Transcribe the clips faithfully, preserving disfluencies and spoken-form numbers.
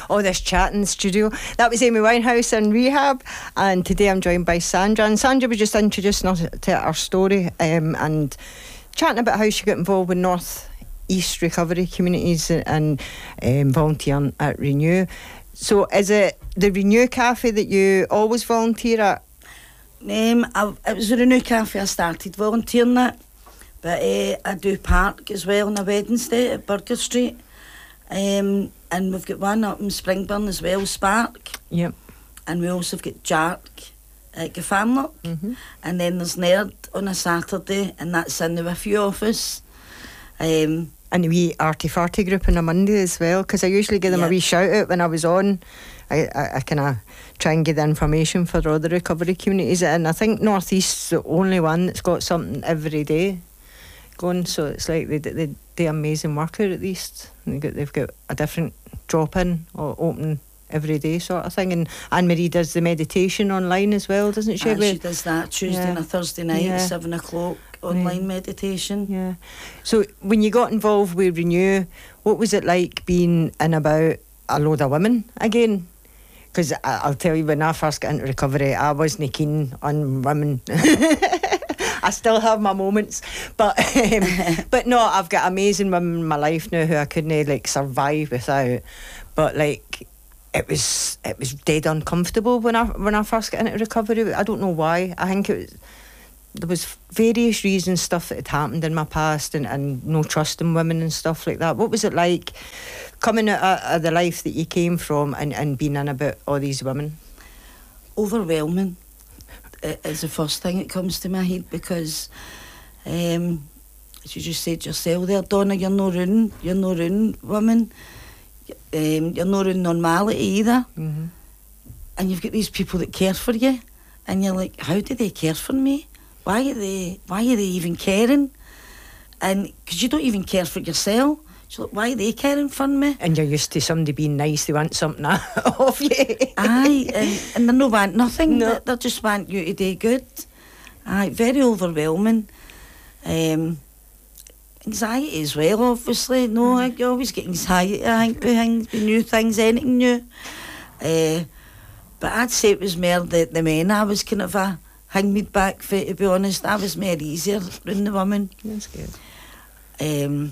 all this chat in the studio. That was Amy Winehouse in rehab, and today I'm joined by Sandra. And Sandra was just introducing us to our story um, and chatting about how she got involved with North East Recovery Communities and um, volunteering at Renew. So is it the Renew Cafe that you always volunteer at? Um, I, it was the Renew Cafe I started volunteering at, but uh, I do park as well on a Wednesday at Burger Street, um, and we've got one up in Springburn as well, Spark. Yep. And we also have got Jark at Gafamlock, mm-hmm. and then there's Nerd on a Saturday, and that's in the Wiffy office. Um, and the wee Arty Farty group on a Monday as well, because I usually give them yep. a wee shout out when I was on. I, I, I kind of try and get the information for all the recovery communities, and I think North East's the only one that's got something every day going, so it's like they, they do amazing work out at East. They've got, they've got a different drop-in or open every day sort of thing, and Anne-Marie does the meditation online as well, doesn't she? And she does that Tuesday yeah. and a Thursday night yeah. at seven o'clock, online yeah. meditation. Yeah. So when you got involved with Renew, what was it like being in about a load of women again? Because I'll tell you, when I first got into recovery, I wasn't keen on women. I still have my moments, but um, but no, I've got amazing women in my life now who I couldn't like survive without. But like, it was it was dead uncomfortable when I when I first got into recovery. I don't know why. I think it was, there was various reasons, stuff that had happened in my past, and, and no trust in women and stuff like that. What was it like coming out of the life that you came from and, and being in about all these women? Overwhelming is the first thing that comes to my head, because um, as you just said yourself there, Donna, you're no ruin, you're no ruin women, um, you're no ruin normality either, mm-hmm. and you've got these people that care for you, and you're like, how do they care for me? Why are they, why are they even caring? And because you don't even care for yourself. So like, why are they caring for me? And you're used to somebody being nice, they want something off you. Aye, and, and they no want nothing, no. they, they just want you to do good. Aye, very overwhelming. Um, anxiety as well, obviously. No, mm. I, you always get anxiety, I think, with, things, with new things, anything new. Uh, but I'd say it was more the, the men I was kind of a hang me back for, to be honest. I was more easier than the women. That's good. Um,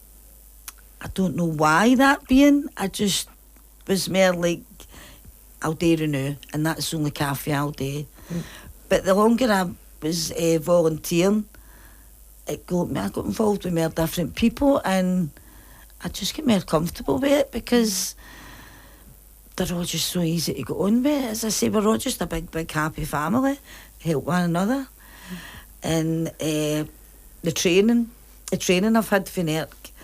I don't know why that being. I just was more like, I'll do Renew, and that's the only cafe I'll do. Mm. But the longer I was uh, volunteering, it got me, I got involved with more different people, and I just get more comfortable with it, because they're all just so easy to get on with. As I say, we're all just a big, big happy family, help one another. Mm. And uh, the training, the training I've had for N E R C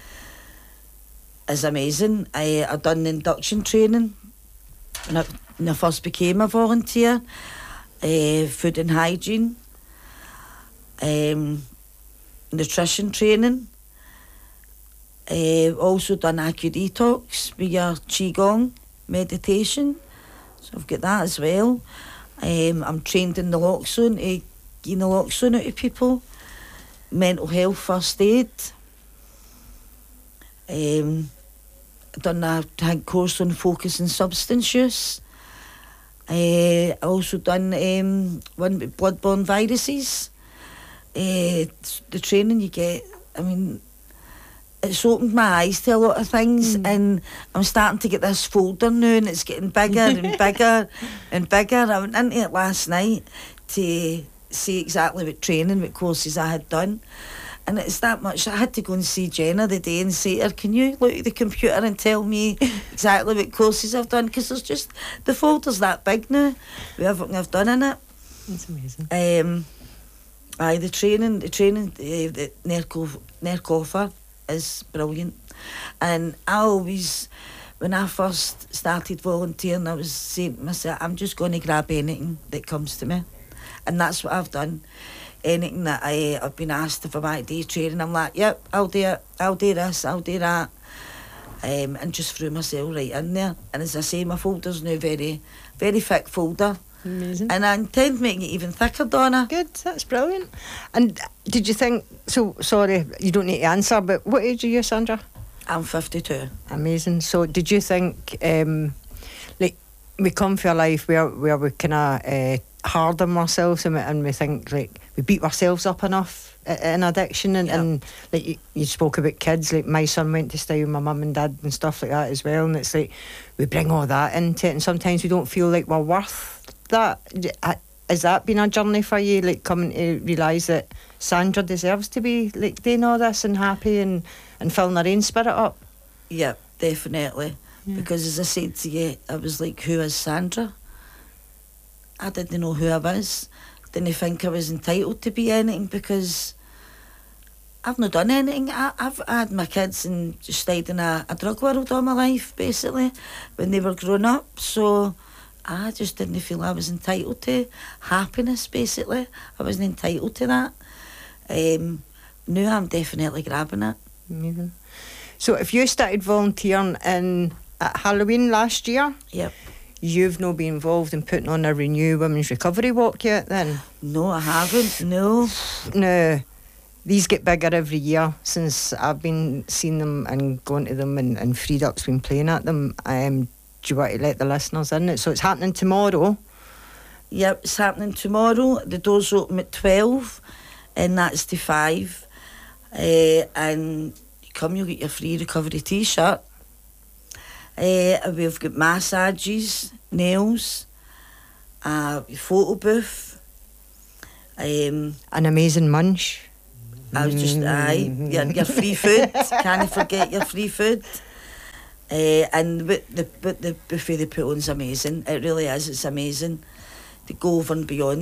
is amazing. I, I've done induction training when I, when I first became a volunteer, uh, food and hygiene, um, nutrition training, uh, also done Acu Detox with your Qigong meditation, so I've got that as well. Um, I'm trained in naloxone to give naloxone out to people, mental health first aid. Um, I've done a course on focus and substance use. Uh, I also done um, one with bloodborne viruses. Uh, the training you get, I mean, it's opened my eyes to a lot of things, mm. and I'm starting to get this folder now, and it's getting bigger and bigger and bigger. I went into it last night to see exactly what training, what courses I had done. And it's that much. I had to go and see Jenna the day and say to her, can you look at the computer and tell me exactly what courses I've done? Because there's just, the folder's that big now with everything I've done in it. That's amazing. Um, aye, the training, the training uh, that N E R C, N E R C offer is brilliant. And I always, when I first started volunteering, I was saying to myself, I'm just going to grab anything that comes to me. And that's what I've done. Anything that I, I've been asked if I might do training, I'm like, yep, I'll do it, I'll do this, I'll do that. Um, and just threw myself right in there. And as I say, my folder's now very, very thick folder. Amazing. And I intend making it even thicker, Donna. Good, that's brilliant. And did you think, so, sorry, you don't need to answer, but what age are you, Sandra? I'm fifty-two. Amazing. So did you think um, we come from a life where, where we kind of uh, hard on ourselves, and we, and we think like we beat ourselves up enough i- in addiction, and, Yeah. and like you, you spoke about kids, like my son went to stay with my mum and dad and stuff like that as well, and it's like we bring all that into it, and sometimes we don't feel like we're worth that. D- ha- Has that been a journey for you, like coming to realise that Sandra deserves to be like doing all this and happy and, and filling her own spirit up? Yeah, definitely. Yeah. Because as I said to you, I was like, who is Sandra? I didn't know who I was. Didn't think I was entitled to be anything because I've not done anything. I, I've had my kids and just stayed in a, a drug world all my life, basically, when they were growing up. So I just didn't feel I was entitled to happiness, basically. I wasn't entitled to that. Um, now I'm definitely grabbing it. Amazing. So if you started volunteering in at Halloween last year, Yep. you've not been involved in putting on a Renew Women's Recovery Walk yet then? No, I haven't. No. No. These get bigger every year since I've been seeing them and going to them, and, and Freed Up's been playing at them. Um, do you want to let the listeners in? So it's happening tomorrow. Yep, it's happening tomorrow. The doors open at twelve, and that's to five. Uh, and you come, you'll get your free recovery T-shirt. Uh, we've got massages, nails, a photo booth. Um, An amazing munch. I was just, aye, your, your free food. Can't forget your free food. Uh, and what the, what the buffet they put on is amazing. It really is, it's amazing. They go over and beyond.